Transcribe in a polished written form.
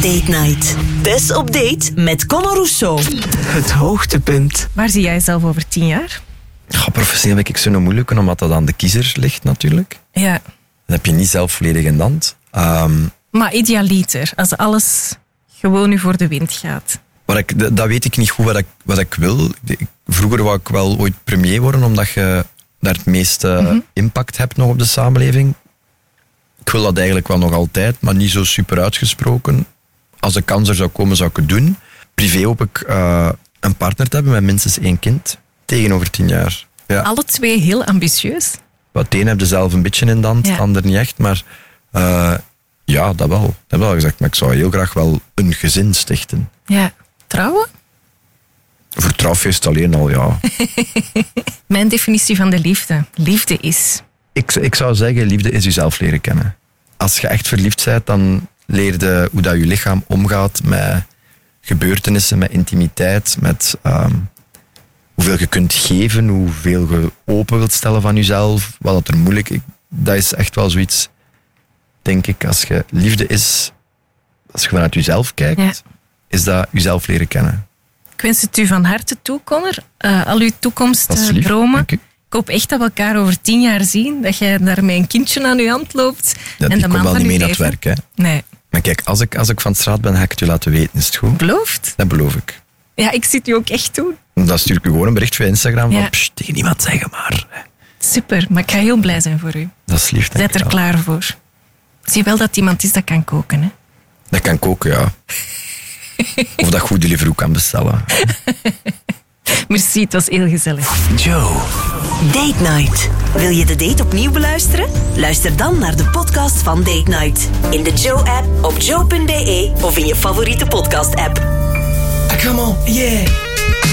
Date Night. Tess op date met Conor Rousseau. Het hoogtepunt. Waar zie jij jezelf over 10 jaar? Professioneel vind ik zo moeilijk, omdat dat aan de kiezer ligt natuurlijk. Ja. Dat heb je niet zelf volledig in de hand. Maar idealiter, als alles gewoon nu voor de wind gaat. Dat weet ik niet goed wat ik wil. Vroeger wou ik wel ooit premier worden, omdat je daar het meeste impact hebt nog op de samenleving. Ik wil dat eigenlijk wel nog altijd, maar niet zo super uitgesproken. Als de kans er zou komen, zou ik het doen. Privé hoop ik een partner te hebben met minstens 1 kind. Tegenover 10 jaar. Ja. Alle 2 heel ambitieus. Het een heb je zelf een beetje in de hand, het ander niet echt. Maar ja, dat wel. Dat heb ik wel gezegd. Maar ik zou heel graag wel een gezin stichten. Ja. Trouwen? Voor trouwfeest alleen al, ja. Mijn definitie van de liefde. Liefde is... Ik zou zeggen, liefde is jezelf leren kennen. Als je echt verliefd bent, dan leer je hoe dat je lichaam omgaat met gebeurtenissen, met intimiteit, met hoeveel je kunt geven, hoeveel je open wilt stellen van jezelf, wat dat er moeilijk is. Dat is echt wel zoiets, denk ik, als je liefde is, als je vanuit jezelf kijkt, is dat jezelf leren kennen. Ik wens het u van harte toe, Conor. Al uw toekomstdromen. Ik hoop echt dat we elkaar over 10 jaar zien. Dat jij daar met een kindje aan uw hand loopt. Dat ik kom wel niet mee naar het werk. Hè. Nee. Maar kijk, als ik van de straat ben, ga ik het u laten weten. Is het goed? Belooft? Dat beloof ik. Ja, ik zit u ook echt toe. Dan stuur ik u gewoon een bericht via Instagram van tegen niemand zeggen maar. Super, maar ik ga heel blij zijn voor u. Dat is lief. Zet er klaar voor. Zie wel dat iemand is dat kan koken, hè? Dat kan koken, ja. Of dat goed Deliveroo kan bestellen. Merci, het was heel gezellig. Joe. Date Night. Wil je de date opnieuw beluisteren? Luister dan naar de podcast van Date Night. In de Joe-app, op joe.be of in je favoriete podcast-app. Come on, yeah.